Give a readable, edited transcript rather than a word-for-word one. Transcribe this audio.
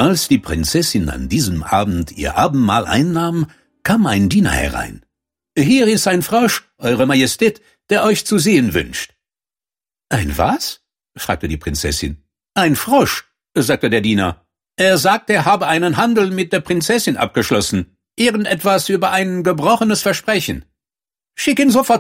Als die Prinzessin an diesem Abend ihr Abendmahl einnahm, kam ein Diener herein. »Hier ist ein Frosch, Eure Majestät, der euch zu sehen wünscht.« »Ein was?« fragte die Prinzessin. »Ein Frosch«, sagte der Diener. »Er sagt, er habe einen Handel mit der Prinzessin abgeschlossen. Irgendetwas über ein gebrochenes Versprechen.« »Schick ihn sofort